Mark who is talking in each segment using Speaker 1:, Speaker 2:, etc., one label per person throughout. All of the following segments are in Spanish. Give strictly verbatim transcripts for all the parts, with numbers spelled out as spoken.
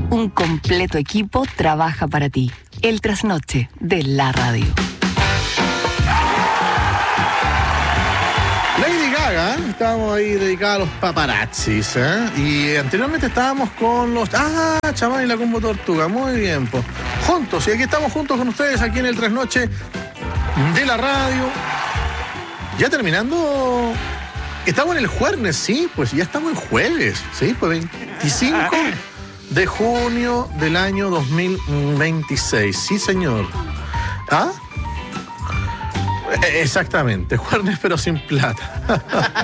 Speaker 1: Un completo equipo trabaja para ti. El trasnoche de la radio.
Speaker 2: Lady Gaga, estábamos ahí dedicados a los paparazzis, ¿eh? Y anteriormente estábamos con los... Ah, Chamán y la Combo Tortuga, muy bien, pues. Juntos, y aquí estamos juntos con ustedes aquí en el trasnoche de la radio. Ya terminando... Estamos en el jueves, sí, pues ya estamos en jueves, sí, pues veinticinco de junio del año dos mil veintiséis, sí señor. ¿Ah? Exactamente, jueves pero sin plata.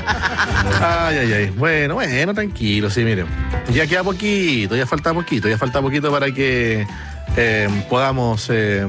Speaker 2: Ay, ay, ay. Bueno, bueno, tranquilo, sí, miren. Ya queda poquito, ya falta poquito, ya falta poquito para que eh, podamos... Eh,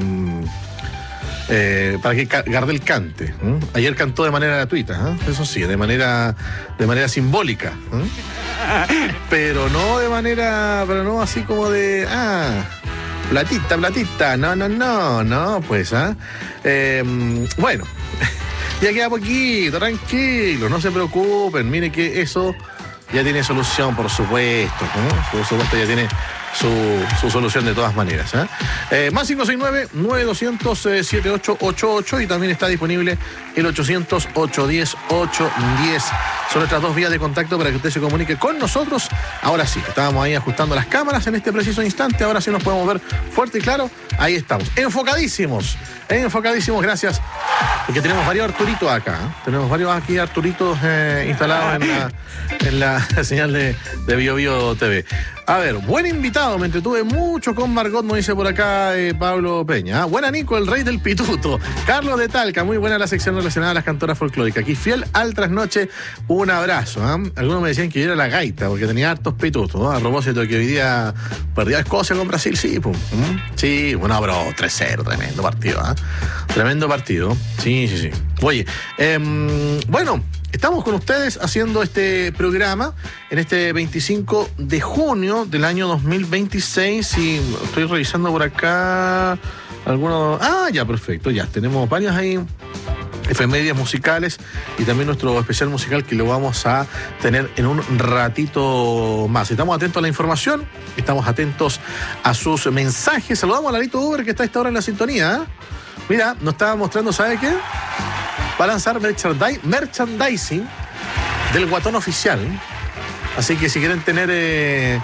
Speaker 2: Eh, para que Gardel cante. ¿eh? Ayer cantó de manera gratuita, ¿eh? Eso sí, de manera de manera simbólica, ¿eh? Pero no de manera, pero no así como de ah, platita, platita, no, no, no, no, pues, ¿ah? ¿eh? Eh, bueno, ya queda poquito, tranquilo, no se preocupen, mire que eso ya tiene solución, por supuesto, ¿eh? Por supuesto ya tiene Su, su solución de todas maneras. ¿eh? Eh, más cinco seis nueve, nueve dos cero cero, siete ocho ocho ocho y también está disponible el ochocientos, ochocientos diez, ochocientos diez. Son nuestras dos vías de contacto para que usted se comunique con nosotros. Ahora sí, estábamos ahí ajustando las cámaras en este preciso instante. Ahora sí nos podemos ver fuerte y claro. Ahí estamos, enfocadísimos, enfocadísimos, gracias. Porque tenemos varios Arturitos acá. ¿eh? Tenemos varios aquí Arturitos eh, instalados en la, en la señal de, de Bio Bio T V. A ver, buen invitado, me entretuve mucho con Margot, nos dice por acá eh, Pablo Peña. ¿eh? Buena Nico, el rey del pituto. Carlos de Talca, muy buena la sección relacionada a las cantoras folclóricas. Aquí fiel al trasnoche, un abrazo. ¿eh? Algunos me decían que yo era la gaita, porque tenía hartos pitutos. ¿no? A propósito de que hoy día perdió Escocia con Brasil, sí, pum. ¿eh? Sí, bueno, bro, tres cero, tremendo partido. ¿eh? Tremendo partido. Sí, sí, sí. Oye, eh, bueno... Estamos con ustedes haciendo este programa en este veinticinco de junio del año dos mil veintiséis y estoy revisando por acá algunos... Ah, ya, perfecto, ya, tenemos varias ahí efemérides musicales y también nuestro especial musical que lo vamos a tener en un ratito más. Estamos atentos a la información, estamos atentos a sus mensajes. Saludamos a Larito Uber que está a esta hora en la sintonía. ¿eh? Mira, nos estaba mostrando, ¿sabe qué? Va a lanzar merchandising del Guatón Oficial. Así que si quieren tener, eh,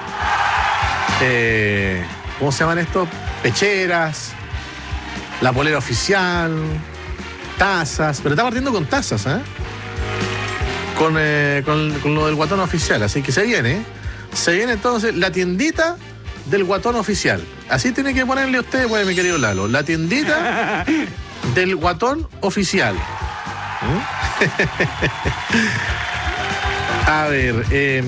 Speaker 2: eh, ¿cómo se llaman esto? Pecheras, la polera oficial, tazas. Pero está partiendo con tazas, ¿eh? Con, eh, con, con lo del Guatón Oficial. Así que se viene. Se viene entonces la tiendita del Guatón Oficial. Así tiene que ponerle usted, pues, mi querido Lalo. La tiendita del Guatón Oficial. A ver, eh,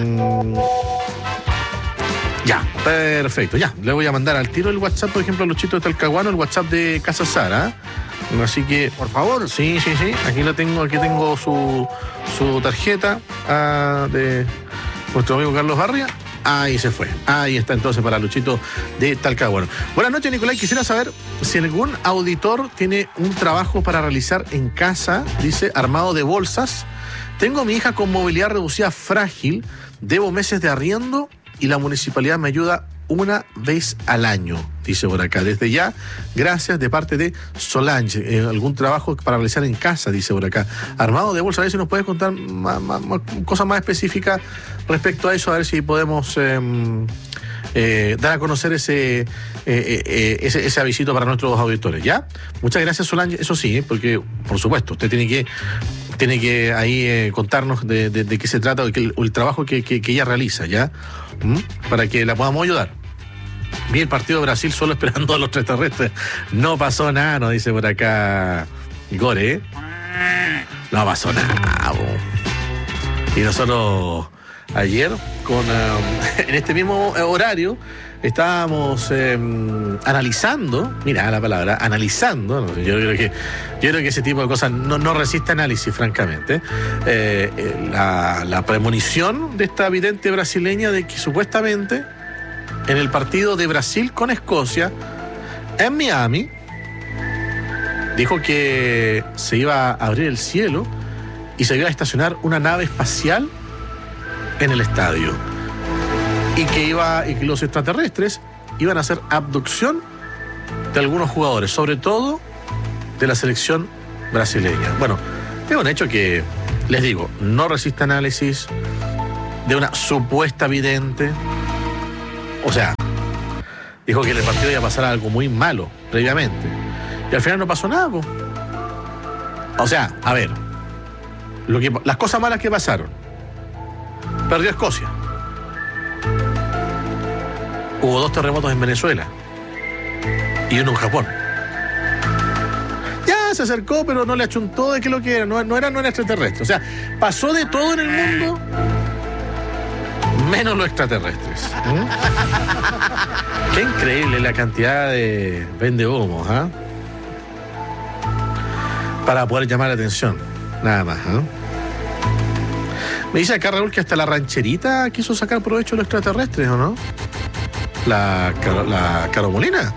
Speaker 2: ya, perfecto, ya. Le voy a mandar al tiro el WhatsApp, por ejemplo, a Luchito de Talcahuano, el WhatsApp de Casa Sara. Así que, por favor, sí, sí, sí. Aquí lo tengo, aquí tengo su, su tarjeta uh, de nuestro amigo Carlos Barria. Ahí se fue. Ahí está entonces para Luchito de Talcahuano. Buenas noches, Nicolás. Quisiera saber si algún auditor tiene un trabajo para realizar en casa, dice, armado de bolsas. Tengo a mi hija con movilidad reducida frágil, debo meses de arriendo y la municipalidad me ayuda una vez al año, dice por acá. Desde ya, gracias de parte de Solange. Eh, algún trabajo para realizar en casa, dice por acá. Armado de bolsa, a ver si nos puedes contar más, más, más, cosas más específicas respecto a eso, a ver si podemos eh, eh, dar a conocer ese, eh, eh, ese, ese avisito para nuestros auditores, ¿ya? Muchas gracias, Solange. Eso sí, ¿eh? Porque, por supuesto, usted tiene que tiene que ahí eh, contarnos de, de, de qué se trata o el, el trabajo que, que, que ella realiza, ¿ya? ¿Mm? Para que la podamos ayudar. Vi el partido de Brasil solo esperando a los extraterrestres. No pasó nada, nos dice por acá Gore. ¿eh? No pasó nada. Bo. Y nosotros ayer, con uh, en este mismo horario, estábamos eh, analizando, mira la palabra, analizando, ¿no? yo, creo que, yo creo que ese tipo de cosas no, no resiste análisis, francamente. Eh, eh, la, la premonición de esta vidente brasileña de que supuestamente en el partido de Brasil con Escocia, en Miami, dijo que se iba a abrir el cielo y se iba a estacionar una nave espacial en el estadio. y que iba y que los extraterrestres iban a hacer abducción de algunos jugadores, sobre todo de la selección brasileña. Bueno, es un hecho que, les digo, no resiste análisis de una supuesta vidente. O sea, dijo que en el partido iba a pasar algo muy malo previamente. Y al final no pasó nada, po. O sea, a ver, lo que, las cosas malas que pasaron. Perdió Escocia. Hubo dos terremotos en Venezuela y uno en Japón. Ya se acercó, pero no le achuntó de qué lo que era. No, no era, no era extraterrestre. O sea, pasó de todo en el mundo, menos los extraterrestres. ¿Mm? Qué increíble la cantidad de vendehumos, ¿ah? ¿eh? Para poder llamar la atención, nada más, ¿eh? Me dice acá Raúl que hasta la rancherita quiso sacar provecho de los extraterrestres, ¿o no? La, la Caro Molina.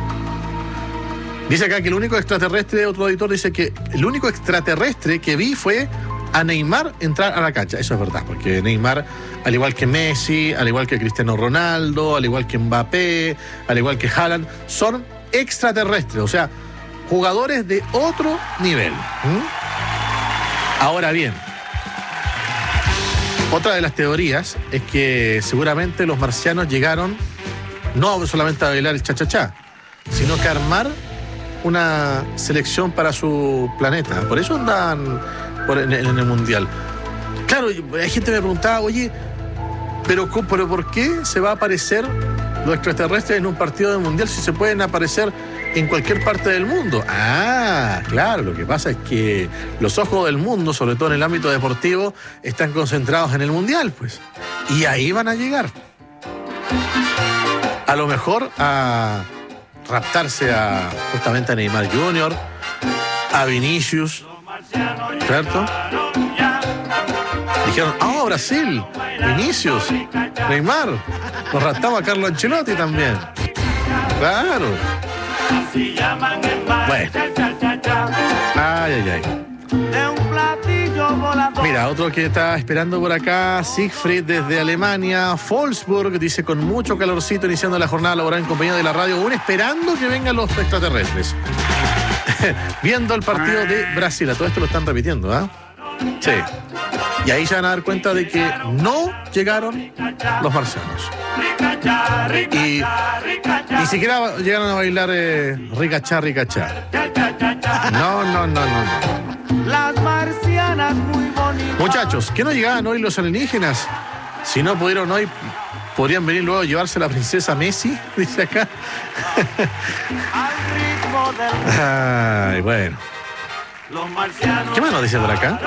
Speaker 2: Dice acá que el único extraterrestre, otro editor dice que el único extraterrestre que vi fue a Neymar entrar a la cancha. Eso es verdad, porque Neymar, al igual que Messi, al igual que Cristiano Ronaldo, al igual que Mbappé, al igual que Haaland, son extraterrestres, o sea, jugadores de otro nivel. ¿Mm? Ahora bien, otra de las teorías es que seguramente los marcianos llegaron no solamente a bailar el cha-cha-cha, sino que a armar una selección para su planeta. Por eso andan por en, en el Mundial. Claro, hay gente que me preguntaba, oye, ¿pero, pero ¿por qué se va a aparecer los extraterrestres en un partido del Mundial si se pueden aparecer en cualquier parte del mundo? Ah, claro, lo que pasa es que los ojos del mundo, sobre todo en el ámbito deportivo, están concentrados en el Mundial, pues. Y ahí van a llegar. A lo mejor a raptarse a justamente a Neymar junior, a Vinicius, ¿cierto? Dijeron, ah, oh, Brasil, Vinicius, Neymar. Nos raptamos a Carlo Ancelotti también. Claro. Bueno. Ay, ay, ay. Mira, otro que está esperando por acá, Siegfried desde Alemania, Wolfsburg, dice con mucho calorcito iniciando la jornada laboral en compañía de la radio, aún esperando que vengan los extraterrestres. Viendo el partido de Brasil, a todo esto lo están repitiendo, ¿ah? ¿eh? Sí. Y ahí se van a dar cuenta de que no llegaron los marcianos. Y ni siquiera llegaron a bailar eh, ricachá, ricachá. No, no, no, no, no. Las marcianas muy bonitas. Muchachos, ¿qué no llegaban hoy los alienígenas? Si no pudieron hoy, podrían venir luego a llevarse a la princesa Messi, dice acá. Ay, bueno. ¿Qué más nos dice por acá?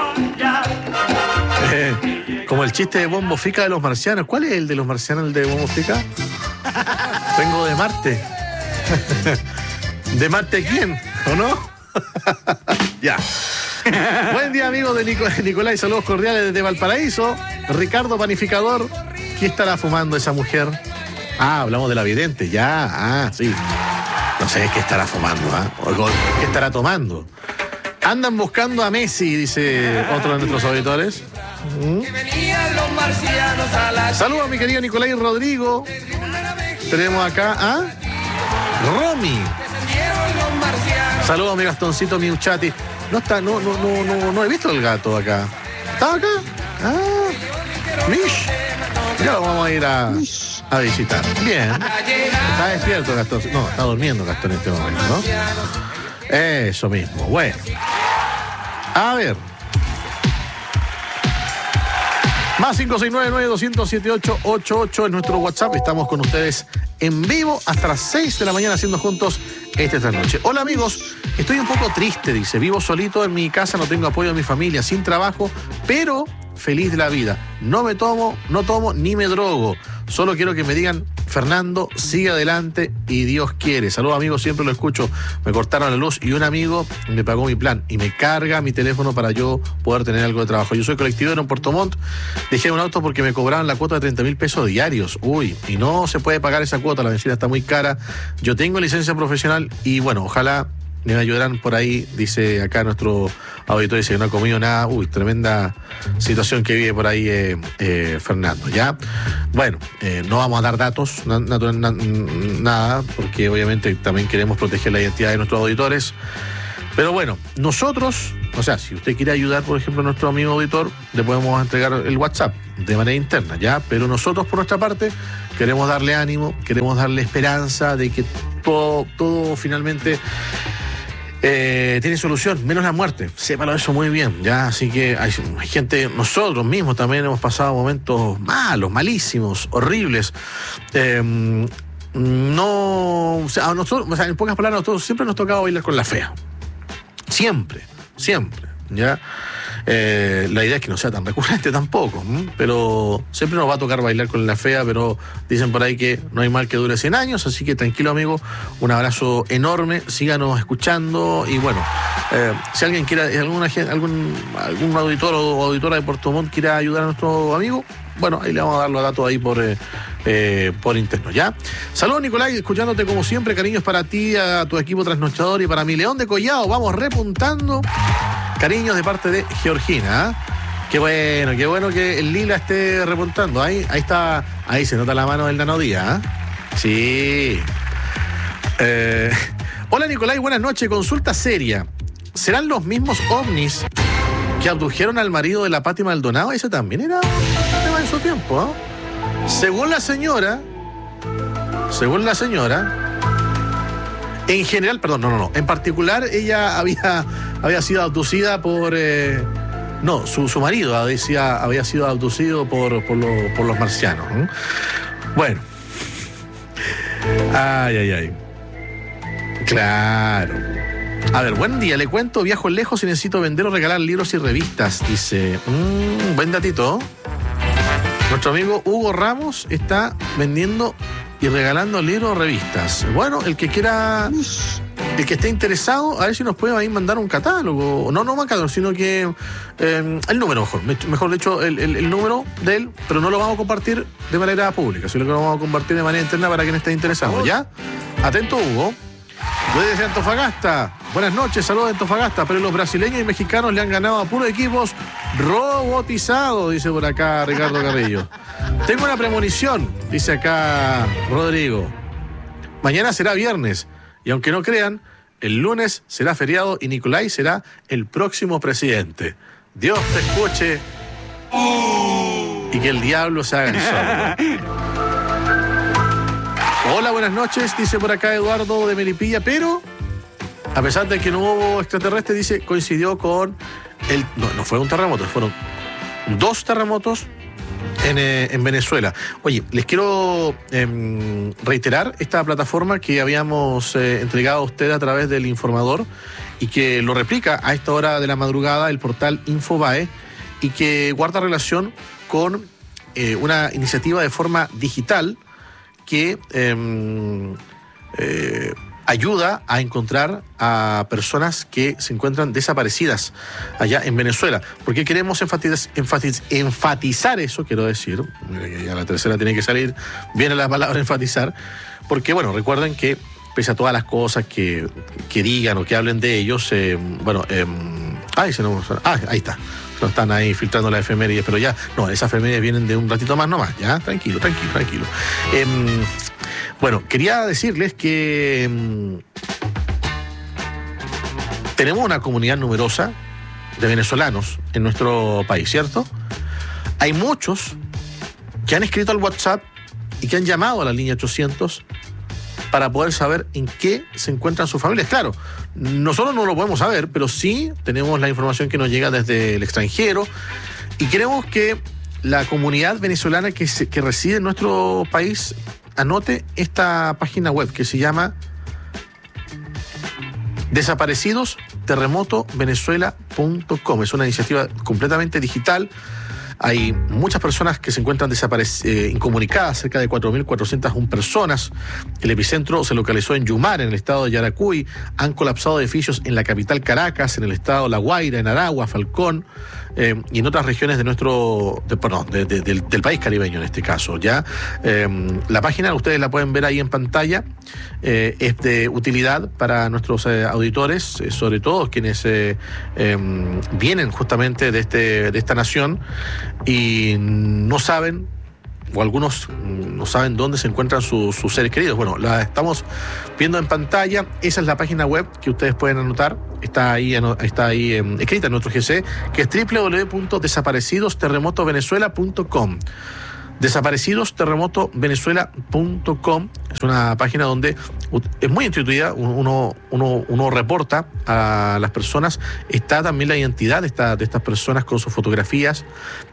Speaker 2: Eh, como el chiste de Bombo Fica de los marcianos. ¿Cuál es el de los marcianos, el de Bombo Fica? Vengo de Marte. ¿De Marte quién? ¿O no? Ya. Buen día, amigos de Nico, Nicolás, y saludos cordiales desde Valparaíso. Ricardo Panificador, ¿qué estará fumando esa mujer? Ah, hablamos de la vidente, ya, ah, sí. No sé qué estará fumando, ¿ah? ¿eh? O qué estará tomando. Andan buscando a Messi, dice otro de nuestros auditores. ¿Mm? Saludos a mi querido Nicolás y Rodrigo. Tenemos acá a Romy. Saludos a mi Gastoncito Miuchati. No está, no, no, no, no, no he visto el gato acá. ¿Está acá? Ah, Mish. Ya lo vamos a ir a, a visitar. Bien. Está despierto Gastón. No, está durmiendo Gastón en este momento, ¿no? Eso mismo. Bueno. A ver. Más cinco seis nueve nueve dos cero cero siete ocho ocho ocho en nuestro WhatsApp. Estamos con ustedes en vivo hasta las seis de la mañana haciendo juntos esta noche. Hola amigos, estoy un poco triste, dice. Vivo solito en mi casa, no tengo apoyo de mi familia, sin trabajo, pero feliz de la vida. No me tomo, no tomo ni me drogo. Solo quiero que me digan, Fernando, sigue adelante y Dios quiere. Saludos amigos, siempre lo escucho. Me cortaron la luz y un amigo me pagó mi plan y me carga mi teléfono para yo poder tener algo de trabajo. Yo soy colectivero en Puerto Montt. Dejé un auto porque me cobraban la cuota de treinta mil pesos diarios. Uy, y no se puede pagar esa cuota, la benzina está muy cara. Yo tengo licencia profesional y bueno, ojalá me ayudarán por ahí, dice acá nuestro auditor, dice que no ha comido nada. Uy, tremenda situación que vive por ahí eh, eh, Fernando, ¿ya? Bueno, eh, no vamos a dar datos, na, na, na, nada, porque obviamente también queremos proteger la identidad de nuestros auditores. Pero bueno, nosotros, o sea, si usted quiere ayudar, por ejemplo, a nuestro amigo auditor, le podemos entregar el WhatsApp de manera interna, ¿ya? Pero nosotros, por nuestra parte, queremos darle ánimo, queremos darle esperanza de que todo, todo finalmente eh, tiene solución, menos la muerte. Sépalo eso muy bien, ¿ya? Así que hay, hay gente, nosotros mismos también hemos pasado momentos malos, malísimos, horribles. Eh, no, o sea, a nosotros, o sea, en pocas palabras, a nosotros siempre nos tocaba bailar con la fea. Siempre, siempre, ¿ya? Eh, la idea es que no sea tan recurrente tampoco, ¿m? Pero siempre nos va a tocar bailar con la fea, pero dicen por ahí que no hay mal que dure cien años, así que tranquilo, amigo, un abrazo enorme, síganos escuchando y bueno, eh, si alguien quiere, alguna, algún, algún auditor o auditora de Puerto Montt quiera ayudar a nuestro amigo, bueno, ahí le vamos a dar los datos ahí por... Eh, Eh, por interno, ¿ya? Saludos, Nicolai, escuchándote como siempre, cariños para ti, a tu equipo trasnochador y para mi León de Collado, vamos repuntando, cariños de parte de Georgina, ¿eh? Qué bueno, qué bueno que el Lila esté repuntando, ahí, ahí está, ahí se nota la mano del Nanodía, ¿eh? Sí. Eh, hola, Nicolai, buenas noches, consulta seria, ¿serán los mismos ovnis que abdujeron al marido de la Pati Maldonado? Ese también era un tema en su tiempo, ¿eh? Según la señora, según la señora, en general, perdón, no, no, no, en particular ella había, había sido abducida por, eh, no, su, su marido había, había sido abducido por, por, lo, por los marcianos. ¿eh? Bueno, ay, ay, ay, claro. A ver, buen día, le cuento, viajo lejos y necesito vender o regalar libros y revistas, dice, mmm, buen datito. Nuestro amigo Hugo Ramos está vendiendo y regalando libros o revistas. Bueno, el que quiera, el que esté interesado, a ver si nos puede ahí mandar un catálogo. No, no un catálogo, sino que eh, el número, mejor. Mejor dicho, el, el, el número de él, pero no lo vamos a compartir de manera pública, sino que lo vamos a compartir de manera interna para quien esté interesado. ¿Ya? Atento, Hugo. Yo desde Antofagasta. Buenas noches, saludos de Antofagasta. Pero los brasileños y mexicanos le han ganado a puros equipos robotizados, dice por acá Ricardo Carrillo. Tengo una premonición, dice acá Rodrigo. Mañana será viernes. Y aunque no crean, el lunes será feriado y Nicolai será el próximo presidente. Dios te escuche y que el diablo se haga el sordo. Hola, buenas noches, dice por acá Eduardo de Melipilla, pero a pesar de que no hubo extraterrestre, dice, coincidió con el... No, no fue un terremoto, fueron dos terremotos en, eh, en Venezuela. Oye, les quiero eh, reiterar esta plataforma que habíamos eh, entregado a usted a través del Informador y que lo replica a esta hora de la madrugada el portal Infobae y que guarda relación con eh, una iniciativa de forma digital que eh, eh, ayuda a encontrar a personas que se encuentran desaparecidas allá en Venezuela. ¿Por qué queremos enfatiz, enfatiz, enfatizar eso? Quiero decir, ya la tercera tiene que salir, viene la palabra enfatizar, porque bueno, recuerden que pese a todas las cosas que, que digan o que hablen de ellos, eh, bueno, eh, ay, se nos, ah, ahí está. No están ahí filtrando las efemérides, pero ya, no, esas efemérides vienen de un ratito más nomás, ya, tranquilo, tranquilo, tranquilo. Eh, bueno, quería decirles que eh, tenemos una comunidad numerosa de venezolanos en nuestro país, ¿cierto? Hay muchos que han escrito al WhatsApp y que han llamado a la línea ochocientos para poder saber en qué se encuentran sus familias. Claro, nosotros no lo podemos saber, pero sí tenemos la información que nos llega desde el extranjero y queremos que la comunidad venezolana que, se, que reside en nuestro país anote esta página web que se llama desaparecidos terremoto venezuela punto com. Es una iniciativa completamente digital Hay muchas personas que se encuentran desaparec- eh, incomunicadas, cerca de cuatro mil cuatrocientas una personas. El epicentro se localizó en Yumar, en el estado de Yaracuy. Han colapsado edificios en la capital Caracas, en el estado La Guaira, en Aragua, Falcón, eh, y en otras regiones de nuestro, de, perdón, de, de, del, del país caribeño en este caso. Ya eh, la página ustedes la pueden ver ahí en pantalla, eh, es de utilidad para nuestros eh, auditores, eh, sobre todo quienes eh, eh, vienen justamente de este de esta nación y no saben, o algunos no saben dónde se encuentran sus, sus seres queridos. Bueno, la estamos viendo en pantalla. Esa es la página web que ustedes pueden anotar. Está ahí, está ahí eh, escrita en nuestro G C, que es doble u doble u doble u punto desaparecidos terremoto venezuela punto com. desaparecidos terremoto venezuela punto com. Es una página donde es muy intuitiva, uno, uno, uno reporta a las personas, está también la identidad de, esta, de estas personas con sus fotografías.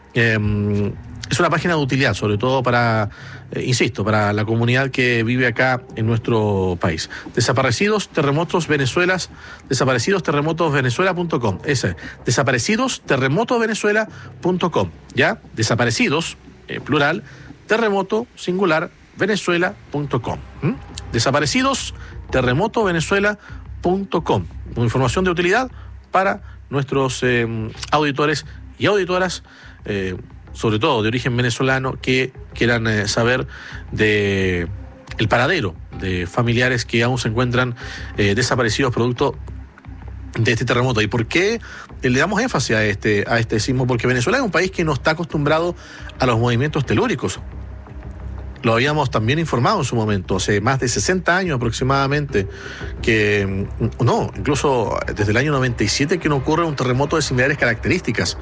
Speaker 2: Eh, es una página de utilidad, sobre todo para, eh, insisto, para la comunidad que vive acá en nuestro país. Desaparecidos terremotos Venezuelas, desaparecidos terremotos venezuela punto com. Ese, desaparecidos terremoto venezuela punto com. ¿Ya? Desaparecidos, eh, plural, terremoto singular venezuela punto com. ¿Mm? Desaparecidos terremoto venezuela punto com. Una información de utilidad para nuestros eh, auditores y auditoras, eh, sobre todo de origen venezolano, que quieran eh, saber de el paradero de familiares que aún se encuentran eh, desaparecidos producto de este terremoto. ¿Y por qué le damos énfasis a este, a este sismo? Porque Venezuela es un país que no está acostumbrado a los movimientos telúricos. Lo habíamos también informado en su momento, hace más de sesenta años aproximadamente, que no, incluso desde el año noventa y siete que no ocurre un terremoto de similares características.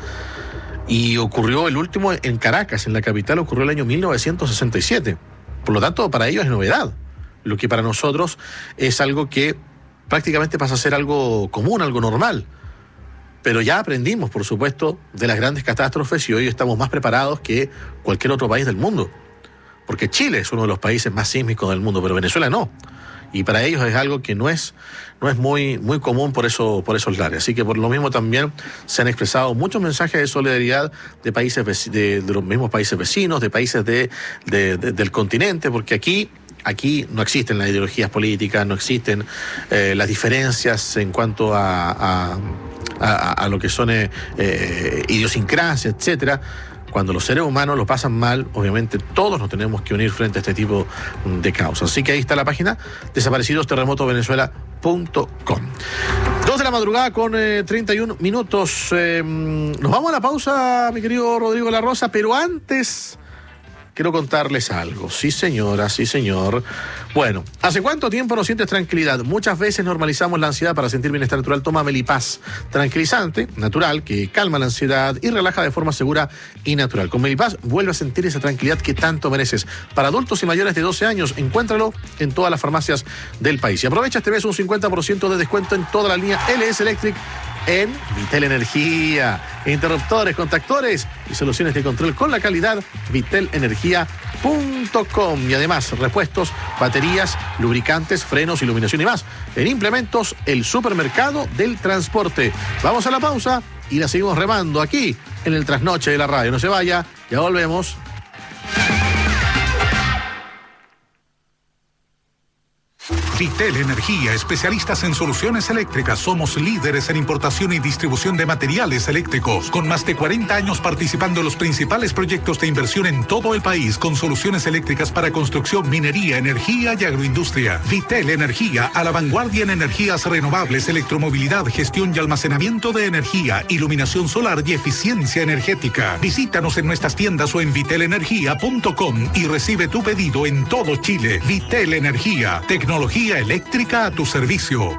Speaker 2: Y ocurrió el último en Caracas, en la capital, ocurrió el año mil novecientos sesenta y siete. Por lo tanto, para ellos es novedad. Lo que para nosotros es algo que prácticamente pasa a ser algo común, algo normal. Pero ya aprendimos, por supuesto, de las grandes catástrofes y hoy estamos más preparados que cualquier otro país del mundo. Porque Chile es uno de los países más sísmicos del mundo, pero Venezuela no. Y para ellos es algo que no es, no es muy, muy común por, eso, por esos lares. Así que por lo mismo también se han expresado muchos mensajes de solidaridad de países de, de los mismos países vecinos, de países de, de, de, del continente, porque aquí, aquí no existen las ideologías políticas, no existen eh, las diferencias en cuanto a, a, a, a lo que son eh, eh, idiosincrasias, etcétera. Cuando los seres humanos lo pasan mal, obviamente todos nos tenemos que unir frente a este tipo de causas. Así que ahí está la página, desaparecidos terremoto venezuela punto com. Dos de la madrugada con eh, treinta y un minutos. Eh, nos vamos a la pausa, mi querido Rodrigo La Rosa, pero antes quiero contarles algo. Sí, señora, sí, señor. Bueno, ¿hace cuánto tiempo no sientes tranquilidad? Muchas veces normalizamos la ansiedad para sentir bienestar natural. Toma Melipaz, tranquilizante, natural, que calma la ansiedad y relaja de forma segura y natural. Con Melipaz vuelve a sentir esa tranquilidad que tanto mereces. Para adultos y mayores de doce años, encuéntralo en todas las farmacias del país. Y aprovecha este mes un cincuenta por ciento de descuento en toda la línea L S Electric en Vitel Energía. Interruptores, contactores y soluciones de control con la calidad vitel energía punto com. Y además, repuestos, baterías, lubricantes, frenos, iluminación y más. En Implementos, el supermercado del transporte. Vamos a la pausa y la seguimos remando aquí en el Trasnoche de la Radio. No se vaya, ya volvemos.
Speaker 3: Vitel Energía, especialistas en soluciones eléctricas. Somos líderes en importación y distribución de materiales eléctricos. Con más de cuarenta años participando en los principales proyectos de inversión en todo el país, con soluciones eléctricas para construcción, minería, energía y agroindustria. Vitel Energía, a la vanguardia en energías renovables, electromovilidad, gestión y almacenamiento de energía, iluminación solar y eficiencia energética. Visítanos en nuestras tiendas o en vitel energía punto com y recibe tu pedido en todo Chile. Vitel Energía, tecnología eléctrica a tu servicio.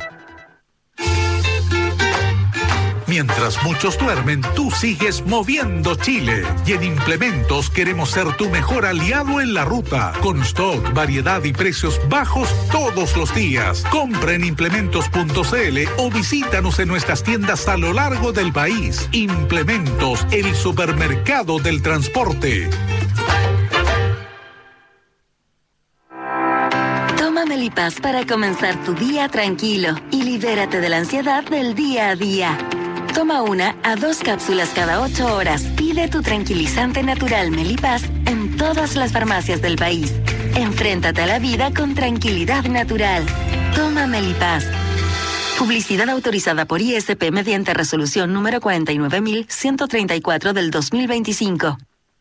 Speaker 3: Mientras muchos duermen, tú sigues moviendo Chile. Y en Implementos queremos ser tu mejor aliado en la ruta. Con stock, variedad y precios bajos todos los días. Compra en implementos punto c l o visítanos en nuestras tiendas a lo largo del país. Implementos, el supermercado del transporte.
Speaker 4: Melipaz para comenzar tu día tranquilo y libérate de la ansiedad del día a día. Toma una a dos cápsulas cada ocho horas. Pide tu tranquilizante natural Melipaz en todas las farmacias del país. Enfréntate a la vida con tranquilidad natural. Toma Melipaz. Publicidad autorizada por I S P mediante resolución número cuarenta y nueve mil ciento treinta y cuatro del dos mil veinticinco.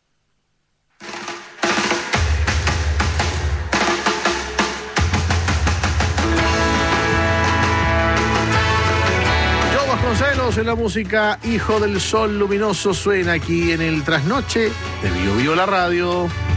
Speaker 2: Vasconcelos en la música Hijo del Sol Luminoso suena aquí en el Trasnoche de Bio Bio la Radio.